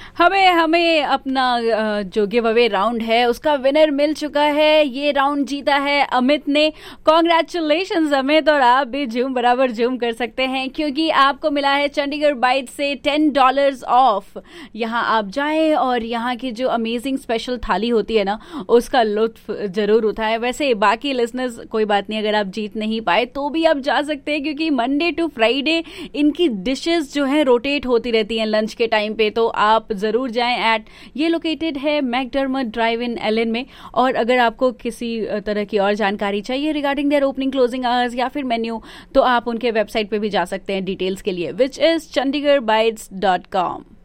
हमें हमें अपना जो गिव अवे राउंड है उसका विनर मिल चुका है। ये राउंड जीता है अमित ने। कॉन्ग्रेचुलेशंस अमित, और आप भी झूम बराबर झूम कर सकते हैं क्योंकि आपको मिला है चंडीगढ़ बाइट से $10 ऑफ। यहाँ आप जाएं और यहाँ की जो अमेजिंग स्पेशल थाली होती है ना, उसका लुत्फ जरूर उठाएं। वैसे बाकी लिसनर्स कोई बात नहीं, अगर आप जीत नहीं पाए तो भी आप जा सकते हैं क्योंकि मंडे टू फ्राइडे इनकी डिशेस जो है रोटेट होती रहती हैं लंच के टाइम पे, तो आप जरूर जाएं। ये लोकेटेड है मैकडर्मट ड्राइव इन एलन में। और अगर आपको किसी तरह की और जानकारी चाहिए regarding their opening closing hours या फिर मेन्यू, तो आप उनके वेबसाइट पे भी जा सकते हैं डिटेल्स के लिए, विच इज chandigarhbites.com।